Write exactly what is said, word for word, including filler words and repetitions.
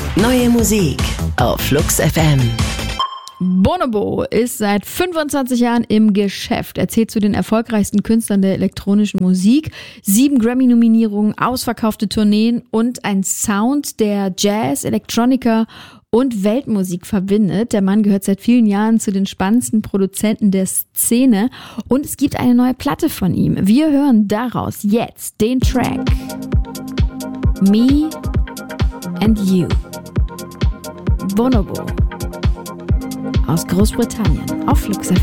Neue Musik auf Flux F M. Bonobo ist seit fünfundzwanzig Jahren im Geschäft. Er zählt zu den erfolgreichsten Künstlern der elektronischen Musik. Sieben Grammy-Nominierungen, ausverkaufte Tourneen und ein Sound, der Jazz, Electronica und Weltmusik verbindet. Der Mann gehört seit vielen Jahren zu den spannendsten Produzenten der Szene und es gibt eine neue Platte von ihm. Wir hören daraus jetzt den Track Me and You. Bonobo aus Großbritannien auf Flux F M.